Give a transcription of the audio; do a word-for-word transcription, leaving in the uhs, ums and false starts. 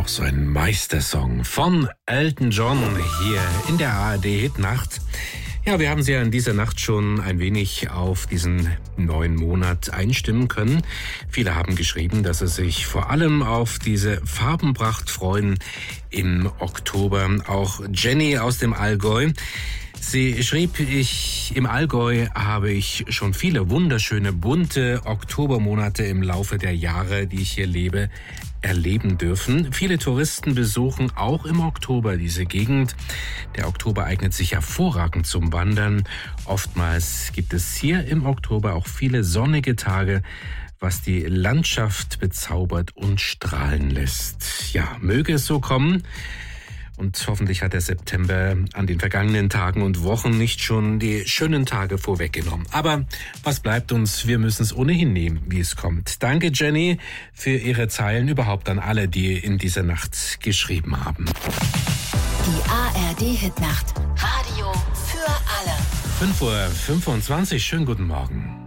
auch so ein Meistersong von Elton John hier in der A R D-Hitnacht. Ja, wir haben Sie ja in dieser Nacht schon ein wenig auf diesen neuen Monat einstimmen können. Viele haben geschrieben, dass sie sich vor allem auf diese Farbenpracht freuen im Oktober. Auch Jenny aus dem Allgäu. Sie schrieb, ich im Allgäu habe ich schon viele wunderschöne, bunte Oktobermonate im Laufe der Jahre, die ich hier lebe, erleben dürfen. Viele Touristen besuchen auch im Oktober diese Gegend. Der Oktober eignet sich hervorragend zum Wandern. Oftmals gibt es hier im Oktober auch viele sonnige Tage, was die Landschaft bezaubert und strahlen lässt. Ja, möge es so kommen. Und hoffentlich hat der September an den vergangenen Tagen und Wochen nicht schon die schönen Tage vorweggenommen. Aber was bleibt uns? Wir müssen es ohnehin nehmen, wie es kommt. Danke, Jenny, für Ihre Zeilen. Überhaupt an alle, die in dieser Nacht geschrieben haben. Die A R D-Hitnacht. Radio für alle. fünf Uhr fünfundzwanzig. Schönen guten Morgen.